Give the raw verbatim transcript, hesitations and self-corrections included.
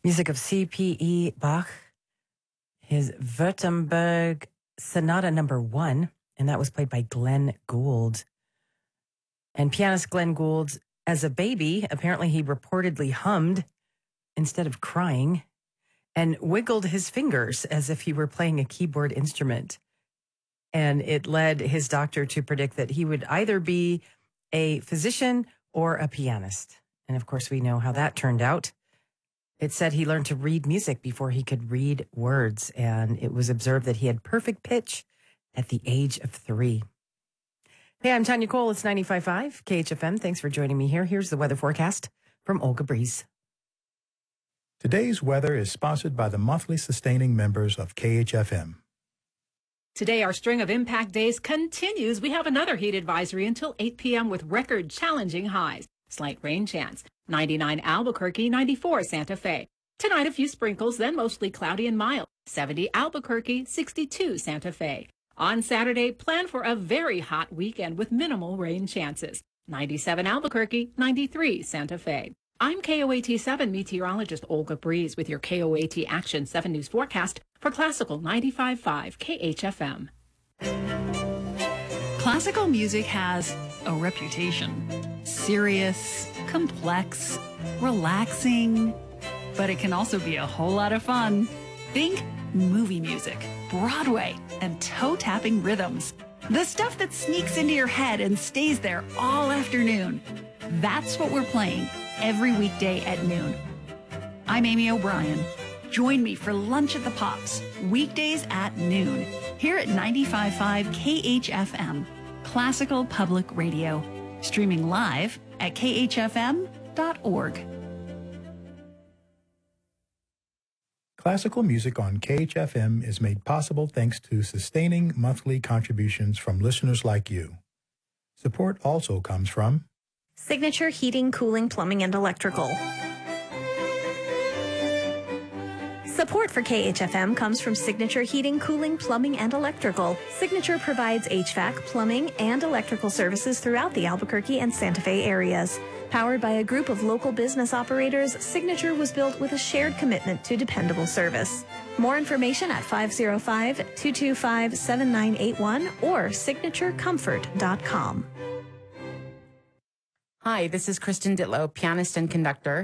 Music of C P E Bach, his Württemberg Sonata number one, and that was played by Glenn Gould. And pianist Glenn Gould, as a baby, apparently he reportedly hummed instead of crying and wiggled his fingers as if he were playing a keyboard instrument. And it led his doctor to predict that he would either be a physician or a pianist. And of course, we know how that turned out. It said he learned to read music before he could read words, and it was observed that he had perfect pitch at the age of three. Hey, I'm Tanya Cole. It's ninety-five point five K H F M. Thanks for joining me here. Here's the weather forecast from Olga Breeze. Today's weather is sponsored by the monthly sustaining members of K H F M. Today, our string of impact days continues. We have another heat advisory until eight p.m. with record challenging highs. Slight rain chance. ninety-nine Albuquerque, ninety-four Santa Fe. Tonight, a few sprinkles, then mostly cloudy and mild. seventy Albuquerque, sixty-two Santa Fe. On Saturday, plan for a very hot weekend with minimal rain chances. ninety-seven Albuquerque, ninety-three Santa Fe. I'm K O A T seven meteorologist Olga Breeze with your K O A T Action seven News forecast for Classical ninety-five point five K H F M. Classical music has a reputation. Serious, complex, relaxing, but it can also be a whole lot of fun. Think movie music, Broadway, and toe-tapping rhythms. The stuff that sneaks into your head and stays there all afternoon. That's what we're playing every weekday at noon. I'm Amy O'Brien. Join me for Lunch at the Pops, weekdays at noon, here at ninety-five point five K H F M, Classical Public Radio, streaming live at K H F M dot org. Classical music on K H F M is made possible thanks to sustaining monthly contributions from listeners like you. Support also comes from Signature Heating, Cooling, Plumbing, and Electrical. Support for K H F M comes from Signature Heating, Cooling, Plumbing, and Electrical. Signature provides H V A C, plumbing, and electrical services throughout the Albuquerque and Santa Fe areas. Powered by a group of local business operators, Signature was built with a shared commitment to dependable service. More information at five oh five, two two five, seven nine eight one or signature comfort dot com. Hi, this is Kristen Ditlow, pianist and conductor.